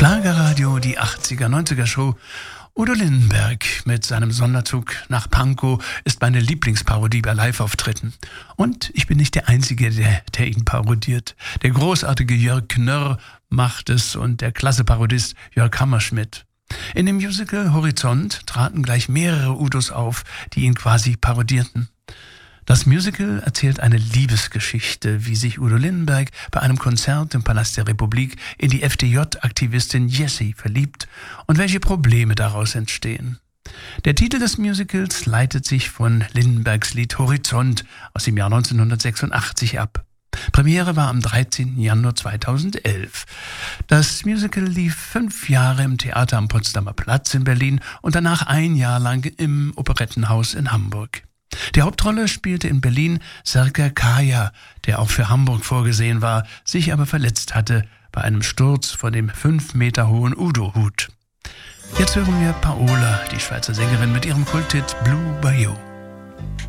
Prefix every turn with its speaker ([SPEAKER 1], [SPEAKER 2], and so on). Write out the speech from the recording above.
[SPEAKER 1] Schlagerradio, die 80er, 90er Show. Udo Lindenberg mit seinem Sonderzug nach Pankow ist meine Lieblingsparodie bei Live-Auftritten. Und ich bin nicht der Einzige, der ihn parodiert. Der großartige Jörg Knörr macht es und der klasse Parodist Jörg Hammerschmidt. In dem Musical Horizont traten gleich mehrere Udos auf, die ihn quasi parodierten. Das Musical erzählt eine Liebesgeschichte, wie sich Udo Lindenberg bei einem Konzert im Palast der Republik in die FDJ-Aktivistin Jessie verliebt und welche Probleme daraus entstehen. Der Titel des Musicals leitet sich von Lindenbergs Lied Horizont aus dem Jahr 1986 ab. Premiere war am 13. Januar 2011. Das Musical lief 5 Jahre im Theater am Potsdamer Platz in Berlin und danach 1 Jahr lang im Operettenhaus in Hamburg. Die Hauptrolle spielte in Berlin Serka Kaya, der auch für Hamburg vorgesehen war, sich aber verletzt hatte bei einem Sturz von dem 5 Meter hohen Udo-Hut. Jetzt hören wir Paola, die Schweizer Sängerin, mit ihrem Kulthit Blue Bayou.